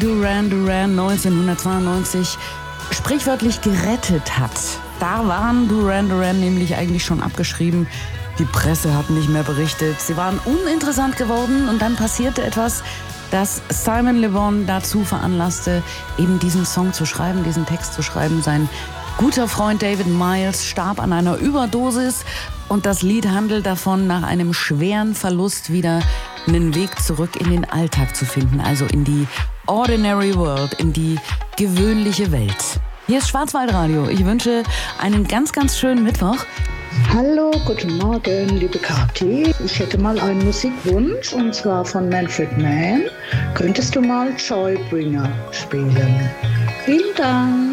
Duran Duran 1992 sprichwörtlich gerettet hat. Da waren Duran Duran nämlich eigentlich schon abgeschrieben. Die Presse hat nicht mehr berichtet. Sie waren uninteressant geworden und dann passierte etwas, das Simon Le Bon dazu veranlasste, eben diesen Song zu schreiben, diesen Text zu schreiben. Sein guter Freund David Miles starb an einer Überdosis und das Lied handelt davon, nach einem schweren Verlust wieder einen Weg zurück in den Alltag zu finden, also in die Ordinary World, in die gewöhnliche Welt. Hier ist Schwarzwaldradio. Ich wünsche einen ganz, ganz schönen Mittwoch. Hallo, guten Morgen, liebe Kathi. Ich hätte mal einen Musikwunsch, und zwar von Manfred Mann. Könntest du mal Joybringer spielen? Vielen Dank.